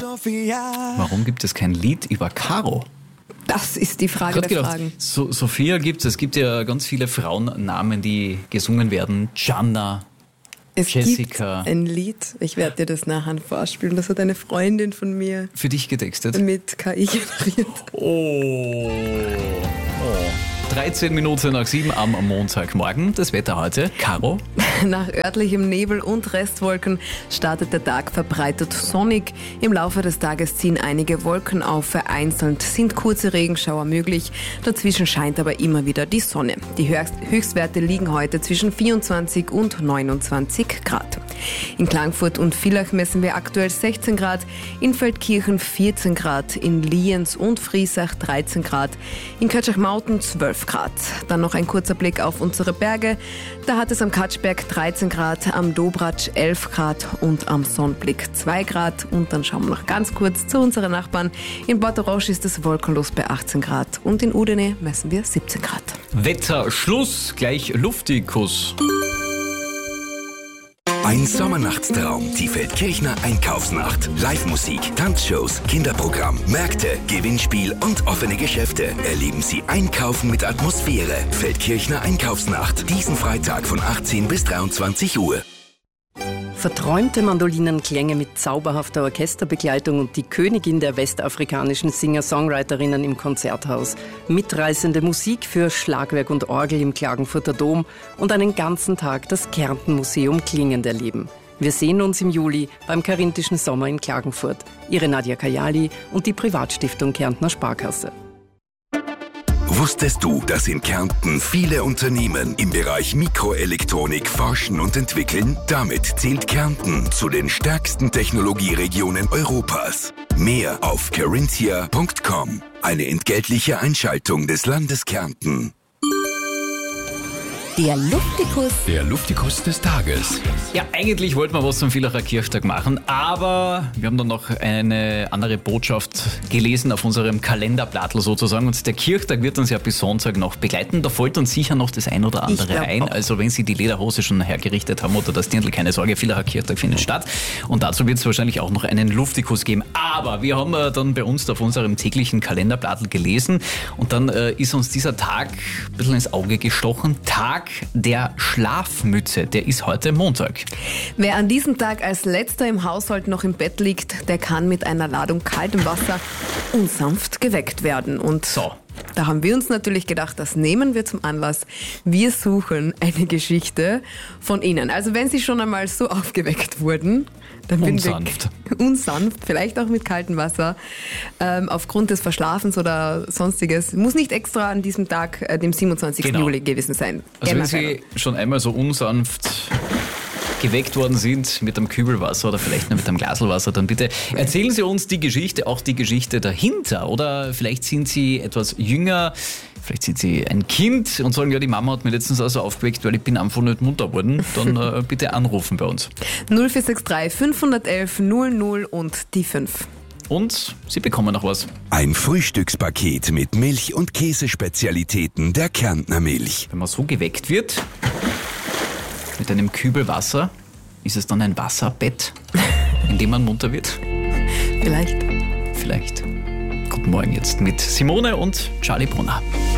Warum gibt es kein Lied über Caro? Das ist die Frage der Fragen. Sophia es gibt ja ganz viele Frauennamen, die gesungen werden. Gianna, Jessica. Es gibt ein Lied, ich werde dir das nachher vorspielen, das hat eine Freundin von mir Für dich getextet? mit KI generiert. Oh. 13 Minuten nach 7 am Montagmorgen. Das Wetter heute. Caro? Nach örtlichem Nebel und Restwolken startet der Tag verbreitet sonnig. Im Laufe des Tages ziehen einige Wolken auf. Vereinzelt sind kurze Regenschauer möglich. Dazwischen scheint aber immer wieder die Sonne. Die Höchstwerte liegen heute zwischen 24 und 29 Grad. In Klagenfurt und Villach messen wir aktuell 16 Grad, in Feldkirchen 14 Grad, in Lienz und Friesach 13 Grad, in Katschachmauten 12 Grad. Dann noch ein kurzer Blick auf unsere Berge. Da hat es am Katschberg 13 Grad, am Dobratsch 11 Grad und am Sonnblick 2 Grad. Und dann schauen wir noch ganz kurz zu unseren Nachbarn. In Portorosch ist es wolkenlos bei 18 Grad und in Udine messen wir 17 Grad. Wetter, Schluss, gleich Luftikus. Ein Sommernachtstraum, die Feldkirchner Einkaufsnacht. Live-Musik, Tanzshows, Kinderprogramm, Märkte, Gewinnspiel und offene Geschäfte. Erleben Sie Einkaufen mit Atmosphäre. Feldkirchner Einkaufsnacht. Diesen Freitag von 18 bis 23 Uhr. Verträumte Mandolinenklänge mit zauberhafter Orchesterbegleitung und die Königin der westafrikanischen Singer-Songwriterinnen im Konzerthaus. Mitreißende Musik für Schlagwerk und Orgel im Klagenfurter Dom und einen ganzen Tag das Kärnten-Museum klingend erleben. Wir sehen uns im Juli beim Karinthischen Sommer in Klagenfurt. Ihre Nadja Kajali und die Privatstiftung Kärntner Sparkasse. Wusstest du, dass in Kärnten viele Unternehmen im Bereich Mikroelektronik forschen und entwickeln? Damit zählt Kärnten zu den stärksten Technologieregionen Europas. Mehr auf carinthia.com. Eine entgeltliche Einschaltung des Landes Kärnten. Der Luftikus. Der Luftikus des Tages. Ja, eigentlich wollten wir was zum Villacher Kirchtag machen, aber wir haben dann noch eine andere Botschaft gelesen auf unserem Kalenderblattl sozusagen und der Kirchtag wird uns ja bis Sonntag noch begleiten. Da fällt uns sicher noch das ein oder andere ein. Auch. Also wenn Sie die Lederhose schon hergerichtet haben oder das Dirndl, keine Sorge, Villacher Kirchtag findet statt und dazu wird es wahrscheinlich auch noch einen Luftikus geben. Aber wir haben dann bei uns auf unserem täglichen Kalenderblattl gelesen und dann ist uns dieser Tag ein bisschen ins Auge gestochen. Tag der Schlafmütze, der ist heute Montag. Wer an diesem Tag als letzter im Haushalt noch im Bett liegt, der kann mit einer Ladung kaltem Wasser unsanft geweckt werden. Und So. Da haben wir uns natürlich gedacht, das nehmen wir zum Anlass. Wir suchen eine Geschichte von Ihnen. Also wenn Sie schon einmal so aufgeweckt wurden, dann unsanft, vielleicht auch mit kaltem Wasser, aufgrund des Verschlafens oder sonstiges. Muss nicht extra an diesem Tag, dem 27. Juli gewesen sein. Also wenn Sie schon einmal so unsanft geweckt worden sind mit einem Kübelwasser oder vielleicht nur mit einem Glaselwasser, dann bitte erzählen Sie uns die Geschichte, auch die Geschichte dahinter. Oder vielleicht sind Sie etwas jünger, vielleicht sind Sie ein Kind und sagen, ja, die Mama hat mich letztens also aufgeweckt, weil ich bin einfach nicht munter geworden. Dann bitte anrufen bei uns. 0463 511 00 und die 5. Und Sie bekommen noch was. Ein Frühstückspaket mit Milch- und Käsespezialitäten der Kärntner Milch. Wenn man so geweckt wird, mit einem Kübel Wasser, ist es dann ein Wasserbett, in dem man munter wird? Vielleicht. Vielleicht. Guten Morgen jetzt mit Simone und Charlie Brunner.